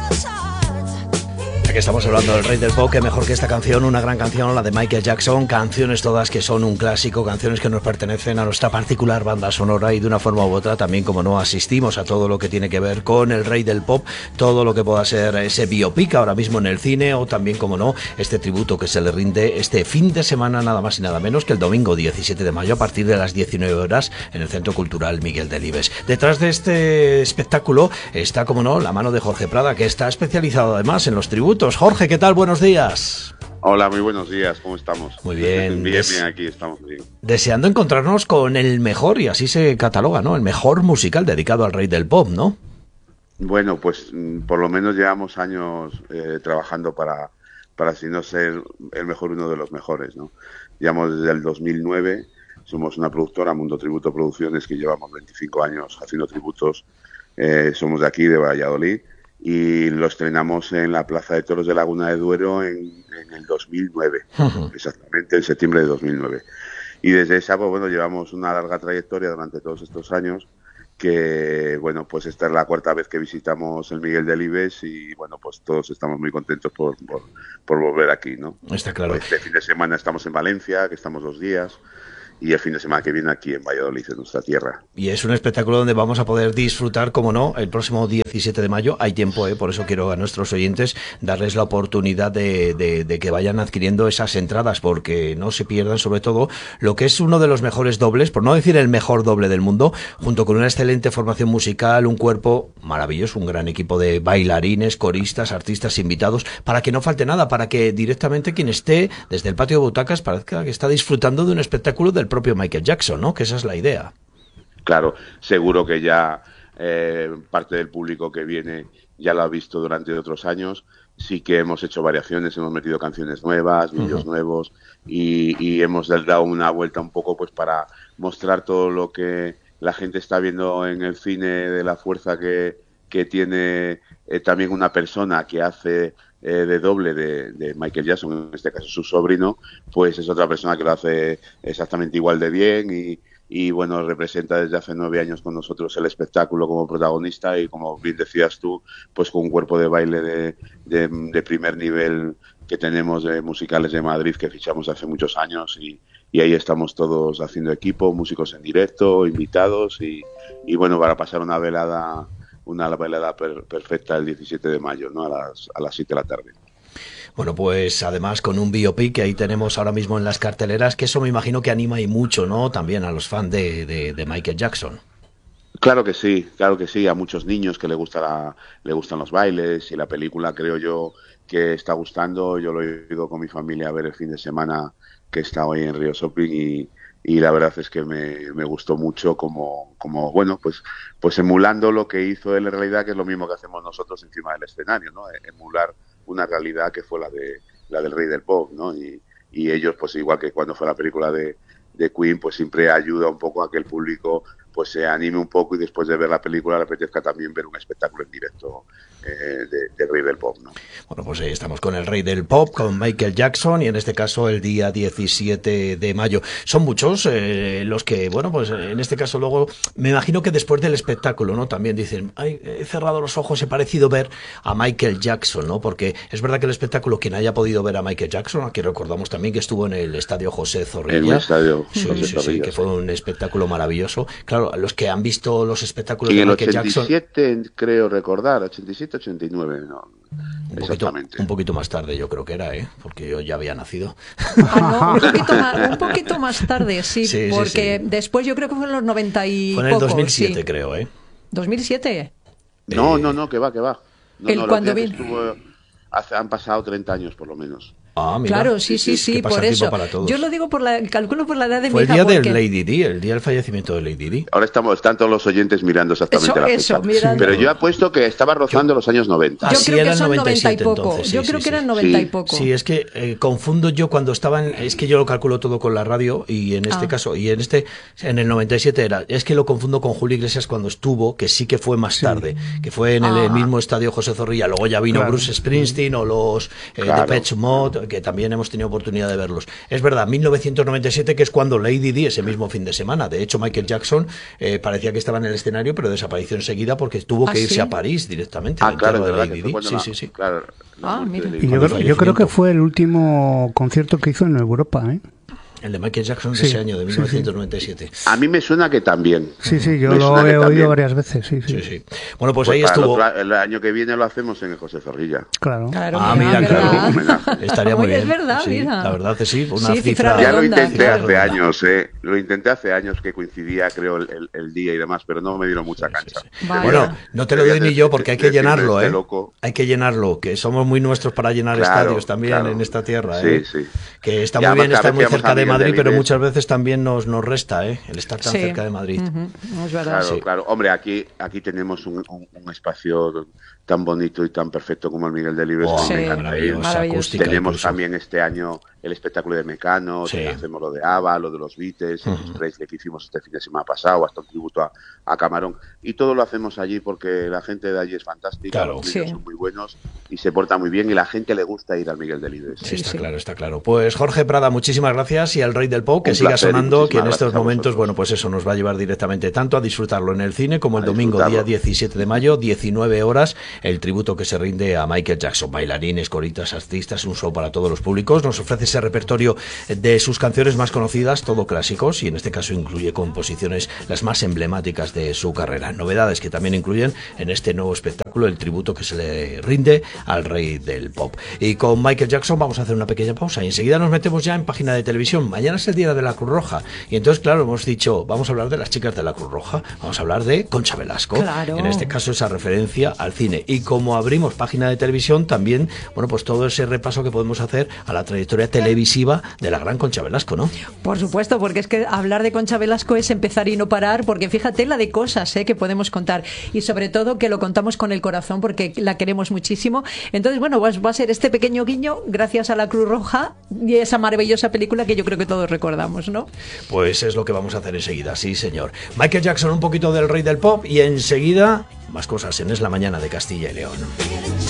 Ya que estamos hablando del rey del pop, que mejor que esta canción, una gran canción, la de Michael Jackson, canciones todas que son un clásico, canciones que nos pertenecen a nuestra particular banda sonora y de una forma u otra también, como no, asistimos a todo lo que tiene que ver con el rey del pop, todo lo que pueda ser ese biopic ahora mismo en el cine o también, como no, este tributo que se le rinde este fin de semana nada más y nada menos que el domingo 17 de mayo a partir de las 19 horas en el Centro Cultural Miguel Delibes. Detrás de este espectáculo está, como no, la mano de Jorge Prada, que está especializado además en los tributos. Jorge, ¿qué tal? Buenos días. Hola, muy buenos días, ¿cómo estamos? Muy bien. Bien, aquí estamos bien. Deseando encontrarnos con el mejor, y así se cataloga, ¿no? El mejor musical dedicado al rey del pop, ¿no? Bueno, pues por lo menos llevamos años trabajando para si no ser el mejor, uno de los mejores, ¿no? Llevamos desde el 2009, somos una productora, Mundo Tributo Producciones, que llevamos 25 años haciendo tributos, somos de aquí, de Valladolid, y lo estrenamos en la Plaza de Toros de Laguna de Duero en el 2009, exactamente en septiembre de 2009. Y desde esa, pues bueno, llevamos una larga trayectoria durante todos estos años, que bueno, pues esta es la cuarta vez que visitamos el Miguel Delibes y bueno, pues todos estamos muy contentos por volver aquí, ¿no? Está claro. Este fin de semana estamos en Valencia, que estamos 2 días, y el fin de semana que viene aquí en Valladolid, en nuestra tierra. Y es un espectáculo donde vamos a poder disfrutar, como no, el próximo 17 de mayo. Hay tiempo, por eso quiero a nuestros oyentes darles la oportunidad de que vayan adquiriendo esas entradas, porque no se pierdan sobre todo lo que es uno de los mejores dobles, por no decir el mejor doble del mundo, junto con una excelente formación musical, un cuerpo maravilloso, un gran equipo de bailarines, coristas, artistas invitados, para que no falte nada, para que directamente quien esté desde el patio de butacas parezca que está disfrutando de un espectáculo del propio Michael Jackson, ¿no? Que esa es la idea. Claro, seguro que ya parte del público que viene ya lo ha visto durante otros años. Sí que hemos hecho variaciones, hemos metido canciones nuevas, vídeos nuevos y hemos dado una vuelta un poco pues para mostrar todo lo que la gente está viendo en el cine, de la fuerza que tiene también una persona que hace de doble de Michael Jackson, en este caso su sobrino, pues es otra persona que lo hace exactamente igual de bien y bueno, representa desde hace 9 años con nosotros el espectáculo como protagonista y, como bien decías tú, pues con un cuerpo de baile de primer nivel que tenemos de musicales de Madrid, que fichamos hace muchos años y ahí estamos todos haciendo equipo, músicos en directo, invitados y bueno, para pasar una velada perfecta el 17 de mayo, ¿no? A las 7 de la tarde. Bueno, pues además con un biopic que ahí tenemos ahora mismo en las carteleras, que eso me imagino que anima y mucho, ¿no? También a los fans de Michael Jackson. Claro que sí, a muchos niños que le gustan los bailes y la película, creo yo que está gustando. Yo lo he ido con mi familia a ver el fin de semana que está hoy en Río Shopping y la verdad es que me gustó mucho como bueno, pues emulando lo que hizo él en realidad, que es lo mismo que hacemos nosotros encima del escenario, ¿no? Emular una realidad que fue la del rey del pop, ¿no? Y ellos, pues igual que cuando fue la película de Queen, pues siempre ayuda un poco a que el público pues se anime un poco y después de ver la película le apetezca también ver un espectáculo en directo del rey del pop, ¿no? Bueno, pues estamos con el rey del pop, con Michael Jackson, y en este caso el día 17 de mayo. Son muchos los que, bueno, pues en este caso luego, me imagino que después del espectáculo, ¿no? También dicen, ay, he cerrado los ojos, he parecido ver a Michael Jackson, ¿no? Porque es verdad que el espectáculo, quien haya podido ver a Michael Jackson, aquí recordamos también que estuvo en el Estadio José Zorrilla. En el estadio José Zorrilla, que fue un espectáculo maravilloso. Claro, los que han visto los espectáculos de Michael Jackson... En el 87, creo recordar, 87, 89, no, exactamente. Un poquito más tarde yo creo que era, porque yo ya había nacido. Ah, no, un poquito más tarde, sí, porque sí. Después yo creo que fue en los 90 y fue en el 2007, sí. Creo, ¿2007? No, que va. No, cuando han pasado 30 años por lo menos. Ah, mira. Claro, sí, por eso. Yo lo digo calculo por la edad de mi hija. Fue el día del Lady Di, el día del fallecimiento de Lady Di. Ahora están todos los oyentes mirando exactamente la fecha. Mirando. Pero yo apuesto que estaba rozando los años 90. Yo creo que son 90 y poco. Entonces, yo creo que eran 90 y poco. Sí, es que confundo yo cuando estaban, es que yo lo calculo todo con la radio y en este caso, y en el 97 es que lo confundo con Julio Iglesias cuando estuvo, que sí que fue más tarde, que fue en el mismo estadio José Zorrilla. Luego ya vino Bruce Springsteen o los Depeche Mode. que también hemos tenido oportunidad de verlos. Es verdad, 1997, que es cuando Lady Di, ese mismo fin de semana. De hecho, Michael Jackson parecía que estaba en el escenario, pero desapareció enseguida porque tuvo que irse a París directamente. Claro, de Lady Di. Sí. Claro, mira. Y yo creo que fue el último concierto que hizo en Europa, ¿eh? El de Michael Jackson de ese año, de 1997. A mí me suena que también. Sí, yo lo he oído varias veces, sí. Bueno, pues ahí estuvo. El año que viene lo hacemos en el José Zorrilla. Claro. Mira, claro. Estaría muy bien. Es verdad, sí, mira. La verdad que sí, una cifra cifra. Ya lo intenté hace años, Lo intenté hace años, que coincidía, creo, el día y demás, pero no me dieron mucha cancha. Bueno, no te lo doy ni yo porque hay que llenarlo, Hay que llenarlo, que somos muy nuestros para llenar estadios también en esta tierra, Sí. Que está muy bien estar muy cerca de Madrid, pero muchas veces también nos resta, el estar tan cerca de Madrid. Es verdad. Claro. Hombre, aquí tenemos un espacio tan bonito y tan perfecto como el Miguel Delibes. Maravilloso. Tenemos también este año el espectáculo de Mecano, hacemos lo de ABBA, lo de los Beatles, el Presley que hicimos este fin de semana pasado, hasta un tributo a Camarón, y todo lo hacemos allí porque la gente de allí es fantástica, los niños son muy buenos y se porta muy bien y la gente le gusta ir al Miguel Delibes. Está claro. Pues Jorge Prada, muchísimas gracias, y al Rey del Pop, que siga sonando, que en estos momentos, bueno, pues eso nos va a llevar directamente tanto a disfrutarlo en el cine como el domingo, día 17 de mayo, 19 horas, el tributo que se rinde a Michael Jackson. Bailarines, coristas, artistas, un show para todos los públicos. Nos ofrece ese repertorio de sus canciones más conocidas, todo clásicos, y en este caso incluye composiciones las más emblemáticas de su carrera. Novedades que también incluyen en este nuevo espectáculo el tributo que se le rinde al Rey del Pop. Y con Michael Jackson vamos a hacer una pequeña pausa y enseguida nos metemos ya en página de televisión. Mañana es el día de la Cruz Roja y entonces, claro, hemos dicho, vamos a hablar de las chicas de la Cruz Roja, vamos a hablar de Concha Velasco. Claro. En este caso esa referencia al cine. Y como abrimos página de televisión, también, bueno, pues todo ese repaso que podemos hacer a la trayectoria televisiva de la gran Concha Velasco, ¿no? Por supuesto, porque es que hablar de Concha Velasco es empezar y no parar, porque fíjate la de cosas que podemos contar, y sobre todo que lo contamos con el corazón porque la queremos muchísimo. Entonces, bueno, va a ser este pequeño guiño gracias a la Cruz Roja y esa maravillosa película que yo creo que todos recordamos, ¿no? Pues es lo que vamos a hacer enseguida, sí señor. Michael Jackson, un poquito del Rey del Pop, y enseguida más cosas en Es la Mañana de Castilla y León.